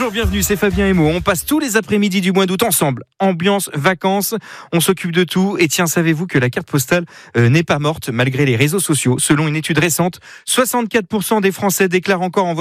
Bonjour, bienvenue, c'est Fabien et Mo. On passe tous les après-midi du mois d'août ensemble. Ambiance, vacances, on s'occupe de tout. Et tiens, savez-vous que la carte postale n'est pas morte malgré les réseaux sociaux? Selon une étude récente, 64% des Français déclarent encore envoyer